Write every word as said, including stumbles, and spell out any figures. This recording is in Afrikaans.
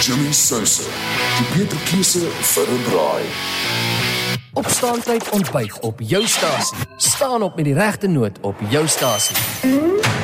Jimmy Souse, die beter keuse vir 'n braai. Opstaantyd ontbyt op jou stasie. Staan op met die regte noot op jou stasie.